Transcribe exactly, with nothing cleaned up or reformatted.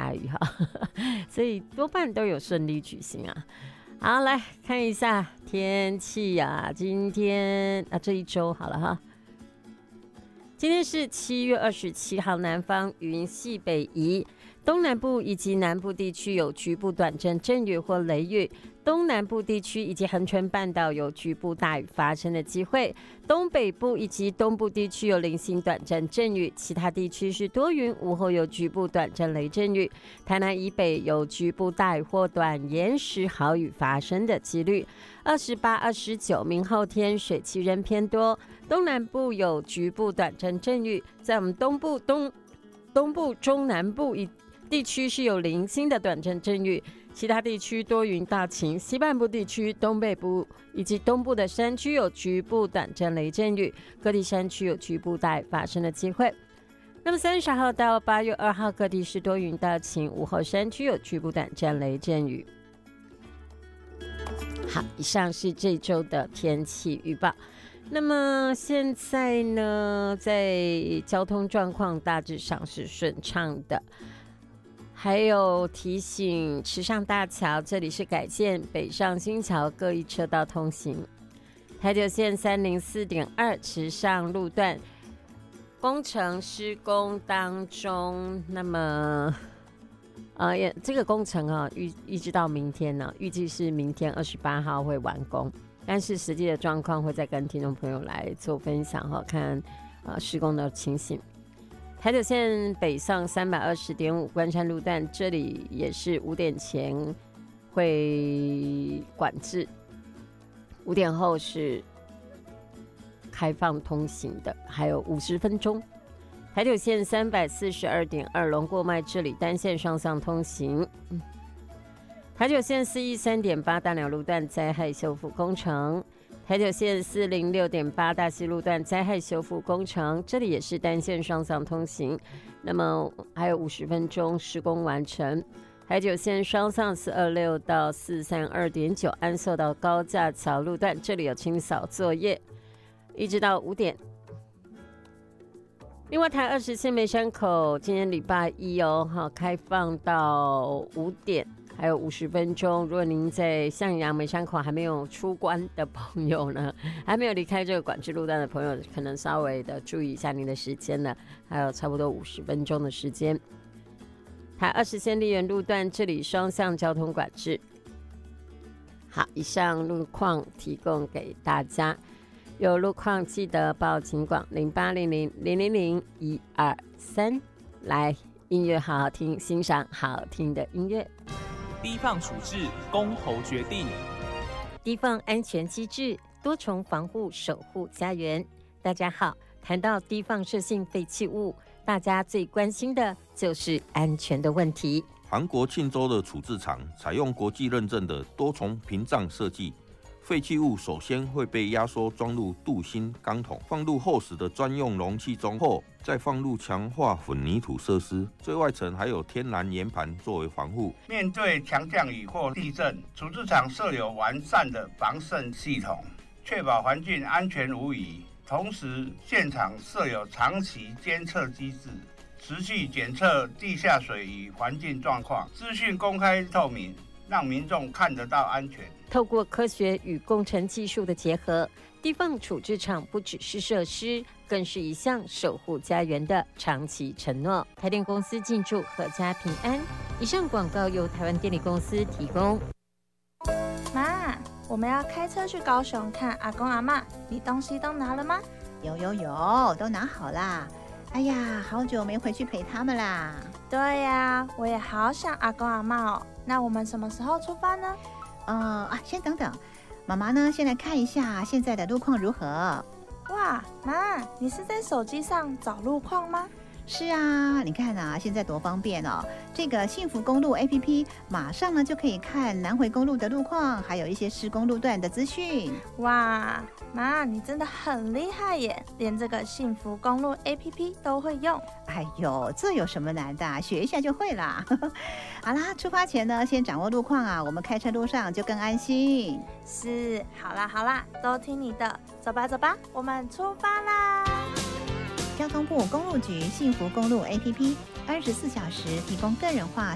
大雨哈，所以多半都有顺利举行啊。好，来看一下天气啊，今天啊这一周好了哈。今天是七月二十七号，南方云系北移，东南部以及南部地区有局部短阵阵雨或雷雨，东南部地区以及恒春半岛有局部大雨发生的机会，东北部以及东部地区有零星短阵阵雨，其他地区是多云，午后有局部短阵雷阵雨，台南以北有局部大雨或短延时豪雨发生的几率。二十八、二十九，明后天水汽仍偏多，东南部有局部短阵阵雨，在我们东部、东东部、中南部以地区是有零星的短阵阵雨，其他地区多云到晴，西半部地区、东北部以及东部的山区有局部短阵雷阵雨，各地山区有局部大雨发生的机会。那么三十号到八月二号，各地是多云到晴，午后山区有局部短阵雷阵雨。好，以上是这周的天气预报。那么现在呢，在交通状况大致上是顺畅的。还有提醒，池上大桥这里是改建，北上新桥各一车道通行。台九线三零四点二池上路段工程施工当中，那么呃，也这个工程啊，预一直到明天呢、啊，预计是明天二十八号会完工，但是实际的状况会再跟听众朋友来做分享哈，看呃施工的情形。台九线北上三百二十点五关山路段，这里也是五点前会管制，五点后是开放通行的，还有五十分钟。台九线三百四十二点二龙过脉这里单线双向通行。嗯、台九线四一三点八大鸟路段灾害修复工程。台九线四零六点八大溪路段灾害修复工程，这里也是单线双向通行，那么还有五十分钟施工完成。台九线双向四二六到四三二点九安寿到高架桥路段，这里有清扫作业，一直到五点。另外，台二十线梅山口今天礼拜一哦，哈，开放到五点。还有五十分钟，如果您在向阳梅山口还没有出关的朋友呢，还没有离开这个管制路段的朋友，可能稍微的注意一下您的时间了，还有差不多五十分钟的时间。台二十线丽园路段这里双向交通管制。好，以上路况提供给大家，有路况记得报警广零八零零零零零一二三，来音乐好好听，欣赏好听的音乐。 低放处置，公投决定。 低放安全机制，多重防护，守护家园。大家好，谈到低放射性废弃物，大家最关心的就是安全的问题。 韩国庆州的处置场采用国际认证的多重屏障设计，废弃物首先会被压缩装入镀锌钢桶，放入厚实的专用容器中后，再放入强化混凝土设施，最外层还有天然岩盘作为防护。 面对强降雨或地震，处置场设有完善的防渗系统，确保环境安全无虞。同时，现场设有长期监测机制，持续检测地下水与环境状况，资讯公开透明，让民众看得到安全。 透过科学与工程技术的结合，低放处置场不只是设施，更是一项守护家园的长期承诺。台电公司敬祝阖家平安。以上广告由台湾电力公司提供。 妈，我们要开车去高雄看阿公阿嬷，你东西都拿了吗？ 有有有，都拿好啦。哎呀，好久没回去陪他们啦。 对呀，我也好想阿公阿嬷哦。那我们什么时候出发呢？ 呃啊，先等等，妈妈呢，先来看一下现在的路况如何。 哇，妈，你是在手机上找路况吗？ 是啊，你看啊，现在多方便哦！这个幸福公路 A P P 马上呢就可以看南回公路的路况，还有一些施工路段的资讯。 哇，妈，你真的很厉害耶，连这个幸福公路 A P P 都会用。 哎呦，这有什么难的？学一下就会啦。好啦，出发前呢，先掌握路况啊，我们开车路上就更安心。 是，好啦好啦，都听你的，走吧走吧，我们出发啦！交通部公路局幸福公路 A P P 二十四小时提供个人化